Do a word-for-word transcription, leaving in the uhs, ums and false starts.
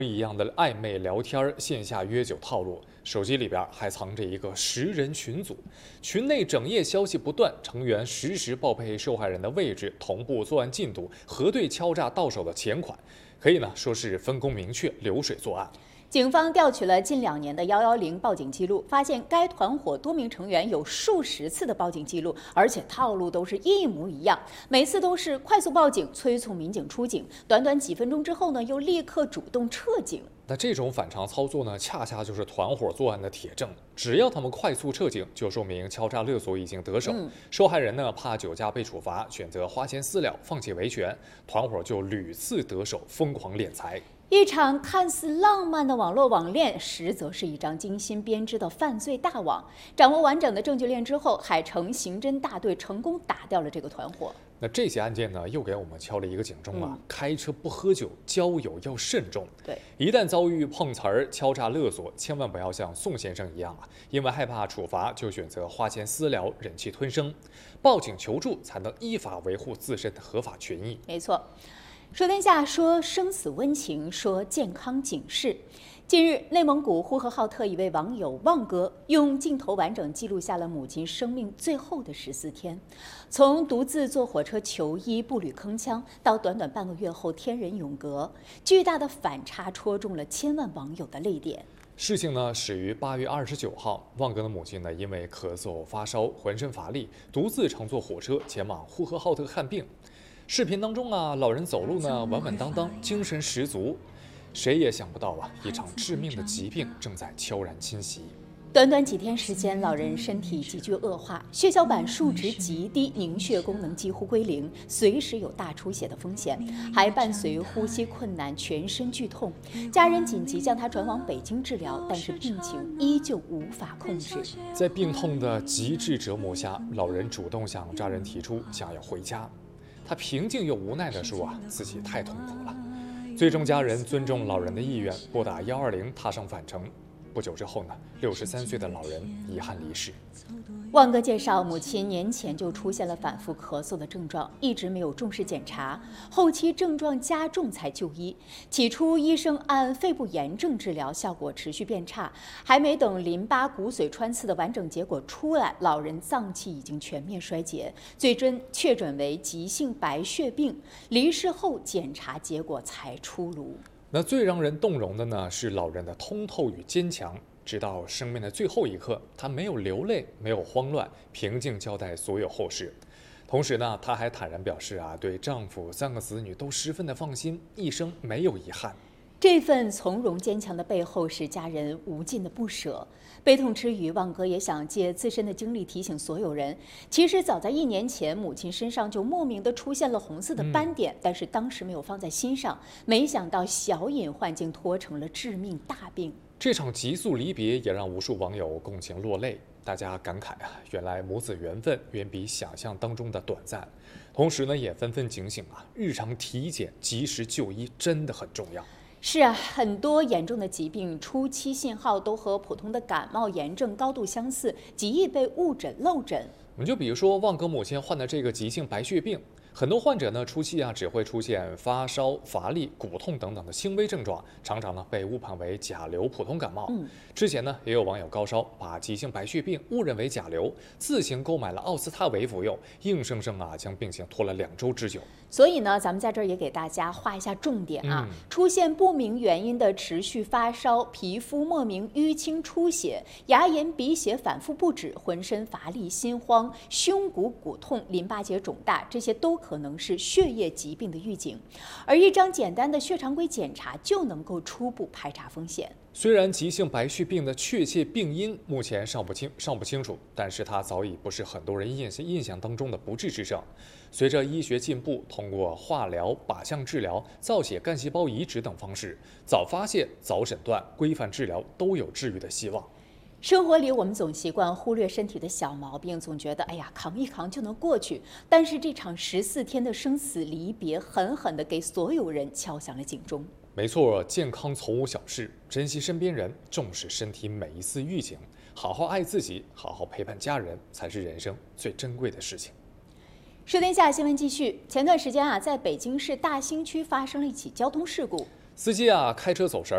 一样的暧昧聊天、线下约酒套路，手机里边还藏着一个十人群组，群内整夜消息不断，成员实时报备受害人的位置，同步作案进度，核对敲诈到手的钱款，可以呢说是分工明确，流水作案。 警方调取了近两年的一一零报警记录，发现该团伙多名成员有数十次的报警记录，而且套路都是一模一样，每次都是快速报警，催促民警出警，短短几分钟之后呢，又立刻主动撤警。 那这种反常操作呢，恰恰就是团伙作案的铁证。只要他们快速撤警，就说明敲诈勒索已经得手。嗯、受害人呢，怕酒驾被处罚，选择花钱私了，放弃维权，团伙就屡次得手，疯狂敛财。 一场看似浪漫的网络网恋，实则是一张精心编织的犯罪大网。掌握完整的证据链之后，海城刑侦大队成功打掉了这个团伙。 那这起案件呢，又给我们敲了一个警钟啊！嗯、开车不喝酒，交友要慎重。 对， 一旦遭遇碰瓷儿、敲诈勒索，千万不要像宋先生一样啊，因为害怕处罚，就选择花钱私了、忍气吞声。报警求助，才能依法维护自身的合法权益。 没错。说天下，说生死温情，说健康警示。近日，内蒙古呼和浩特一位网友旺哥用镜头完整记录下了母亲生命最后的十四天，从独自坐火车求医、步履铿锵，到短短半个月后天人永隔，巨大的反差戳中了千万网友的泪点。 事情呢始于八月二十九号，旺哥的母亲呢因为咳嗽、发烧、浑身乏力，独自乘坐火车前往呼和浩特看病。视频当中啊，老人走路呢稳稳当当，精神十足。谁也想不到啊，一场致命的疾病正在悄然侵袭。 短短几天时间，老人身体急剧恶化，血小板数值极低，凝血功能几乎归零，随时有大出血的风险，还伴随呼吸困难、全身剧痛。家人紧急将他转往北京治疗，但是病情依旧无法控制。 在病痛的极致折磨下，老人主动向家人提出想要回家。他平静又无奈地说啊，自己太痛苦了。最终，家人尊重老人的意愿，拨打一二零，踏上返程。不久之后呢，六十三岁的老人遗憾离世。 旺哥介绍，母亲年前就出现了反复咳嗽的症状，一直没有重视检查，后期症状加重才就医。起初医生按肺部炎症治疗，效果持续变差，还没等淋巴骨髓穿刺的完整结果出来，老人脏器已经全面衰竭，最终确诊为急性白血病。离世后检查结果才出炉。 那最让人动容的呢，是老人的通透与坚强。直到生命的最后一刻，他没有流泪，没有慌乱，平静交代所有后事。同时呢，他还坦然表示啊，对丈夫、三个子女都十分的放心，一生没有遗憾。 这份从容坚强的背后，是家人无尽的不舍。悲痛之余，旺哥也想借自身的经历提醒所有人，其实早在一年前，母亲身上就莫名的出现了红色的斑点，嗯、但是当时没有放在心上，没想到小隐患竟拖成了致命大病。 这场急速离别也让无数网友共情落泪，大家感慨啊，原来母子缘分远比想象当中的短暂。同时呢，也纷纷警醒啊，日常体检、及时就医真的很重要。 是啊，很多严重的疾病初期信号都和普通的感冒炎症高度相似，极易被误诊漏诊。 我们就比如说旺哥母亲患的这个急性白血病，很多患者呢初期啊只会出现发烧、乏力、骨痛等等的轻微症状，常常呢被误判为甲流普通感冒。嗯，之前呢也有网友高烧，把急性白血病误认为甲流，自行购买了奥司他韦服用，硬生生啊将病情拖了两周之久。 所以呢，咱们在这儿也给大家画一下重点啊，嗯、出现不明原因的持续发烧、皮肤莫名淤青出血、牙炎鼻血反复不止、浑身乏力、心慌、胸骨骨痛、淋巴结肿大，这些都可能是血液疾病的预警。而一张简单的血常规检查就能够初步排查风险。 虽然急性白血病的确切病因目前尚不清尚不清楚，但是它早已不是很多人印象印象当中的不治之症。随着医学进步，通过化疗、靶向治疗、造血干细胞移植等方式，早发现、早诊断、规范治疗都有治愈的希望。 生活里我们总习惯忽略身体的小毛病，总觉得哎呀扛一扛就能过去。但是这场十四天的生死离别，狠狠地给所有人敲响了警钟。 没错，健康从无小事，珍惜身边人，重视身体每一次预警，好好爱自己，好好陪伴家人，才是人生最珍贵的事情。 说天下新闻继续。前段时间啊，在北京市大兴区发生了一起交通事故， 司机啊开车走神儿。